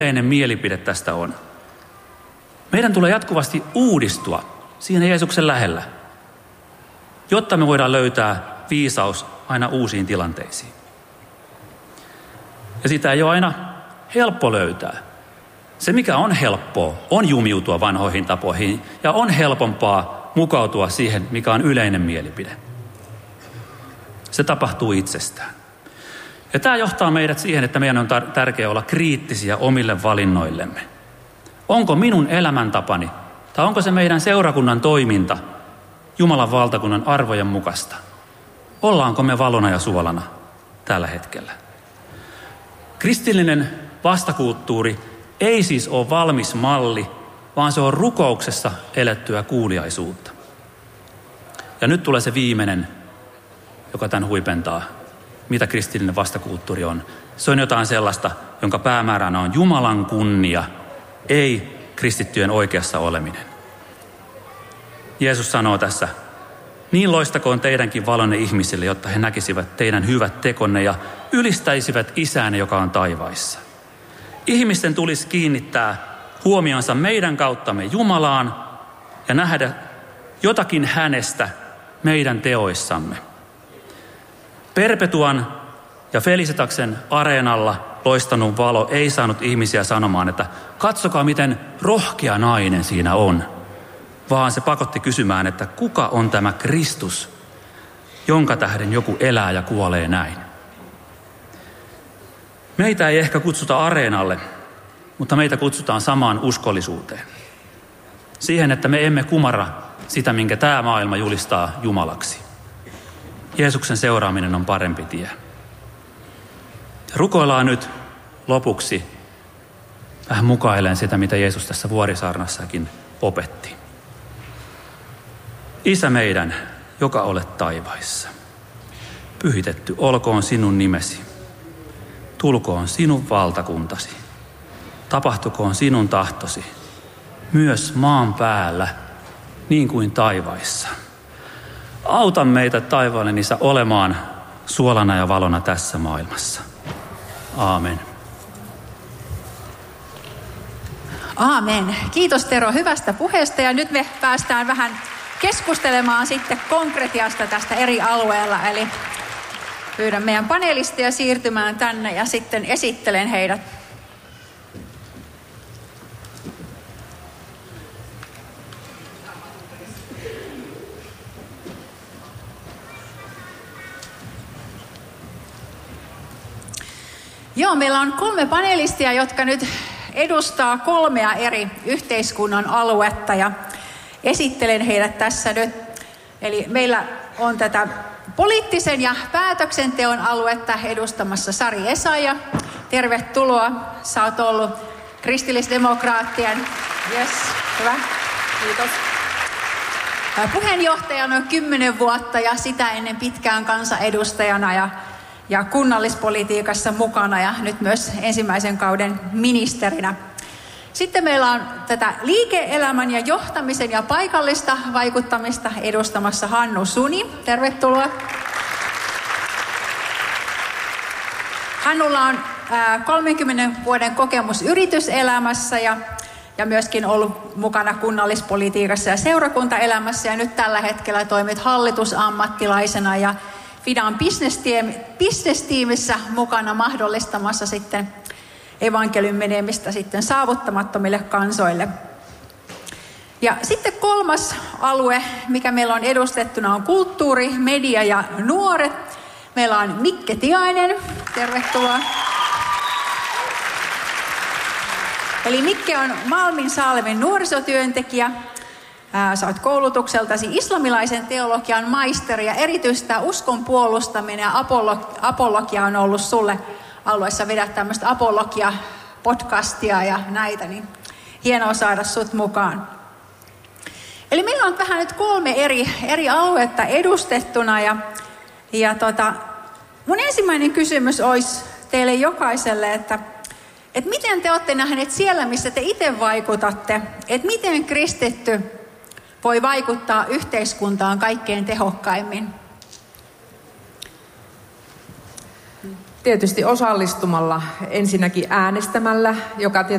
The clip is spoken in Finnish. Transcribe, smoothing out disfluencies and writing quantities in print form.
yleinen mielipide tästä on. Meidän tulee jatkuvasti uudistua siinä Jeesuksen lähellä, jotta me voidaan löytää viisaus aina uusiin tilanteisiin. Ja sitä ei ole aina helppo löytää. Se, mikä on helppoa, on jumiutua vanhoihin tapoihin ja on helpompaa mukautua siihen, mikä on yleinen mielipide. Se tapahtuu itsestään. Ja tämä johtaa meidät siihen, että meidän on tärkeää olla kriittisiä omille valinnoillemme. Onko minun elämäntapani tai onko se meidän seurakunnan toiminta Jumalan valtakunnan arvojen mukaista? Ollaanko me valona ja suolana tällä hetkellä? Kristillinen vastakulttuuri ei siis ole valmis malli, vaan se on rukouksessa elettyä kuuliaisuutta. Ja nyt tulee se viimeinen, joka tämän huipentaa, mitä kristillinen vastakulttuuri on. Se on jotain sellaista, jonka päämääränä on Jumalan kunnia, ei kristittyjen oikeassa oleminen. Jeesus sanoo tässä, niin loistakoon teidänkin valonne ihmisille, jotta he näkisivät teidän hyvät tekonne ja ylistäisivät Isänne, joka on taivaissa. Ihmisten tulisi kiinnittää huomionsa meidän kauttamme Jumalaan ja nähdä jotakin hänestä meidän teoissamme. Perpetuan ja Felicitaksen areenalla loistanut valo ei saanut ihmisiä sanomaan, että katsokaa miten rohkea nainen siinä on, vaan se pakotti kysymään, että kuka on tämä Kristus, jonka tähden joku elää ja kuolee näin. Meitä ei ehkä kutsuta areenalle, mutta meitä kutsutaan samaan uskollisuuteen. Siihen, että me emme kumarra sitä, minkä tämä maailma julistaa Jumalaksi. Jeesuksen seuraaminen on parempi tie. Rukoillaan nyt lopuksi vähän mukailen sitä, mitä Jeesus tässä vuorisaarnassakin opetti. Isä meidän, joka olet taivaissa, pyhitetty olkoon sinun nimesi. Tulkoon sinun valtakuntasi. Tapahtukoon sinun tahtosi, myös maan päällä, niin kuin taivaissa. Auta meitä taivaalle Isä olemaan suolana ja valona tässä maailmassa. Aamen. Aamen. Kiitos Tero hyvästä puheesta ja nyt me päästään vähän keskustelemaan sitten konkretiasta tästä eri alueella. Eli pyydän meidän panelistia siirtymään tänne ja sitten esittelen heidät. Joo, meillä on 3 panelistia, jotka nyt edustaa 3 eri yhteiskunnan aluetta ja esittelen heidät tässä nyt. Eli meillä on tätä poliittisen ja päätöksenteon aluetta edustamassa Sari Essayah. Tervetuloa. Sä oot ollut kristillisdemokraattien. Yes, hyvä. Kiitos. Puheenjohtajana 10 vuotta ja sitä ennen pitkään kansanedustajana ja kunnallispolitiikassa mukana ja nyt myös ensimmäisen kauden ministerinä. Sitten meillä on tätä liike-elämän ja johtamisen ja paikallista vaikuttamista edustamassa Hannu Suni. Tervetuloa. Hannulla on 30 vuoden kokemus yrityselämässä ja myöskin ollut mukana kunnallispolitiikassa ja seurakuntaelämässä. Ja nyt tällä hetkellä toimit hallitusammattilaisena ja Fidan business-tiimissä mukana mahdollistamassa sitten evankeliumin menemistä sitten saavuttamattomille kansoille. Ja sitten 3. alue, mikä meillä on edustettuna, on kulttuuri, media ja nuoret. Meillä on Mikke Tiainen. Tervetuloa. Eli Mikke on Malmin Saalemin nuorisotyöntekijä. Sä oot koulutukseltasi islamilaisen teologian maisteri ja erityistä uskon puolustaminen ja apologia on ollut sulle alueessa vedä tämmöistä apologia-podcastia ja näitä, niin hienoa saada sut mukaan. Eli meillä on vähän nyt 3 eri aluetta edustettuna ja mun ensimmäinen kysymys olisi teille jokaiselle, että miten te olette nähneet siellä, missä te itse vaikutatte, että miten kristitty voi vaikuttaa yhteiskuntaan kaikkein tehokkaimmin? Tietysti osallistumalla, ensinnäkin äänestämällä, joka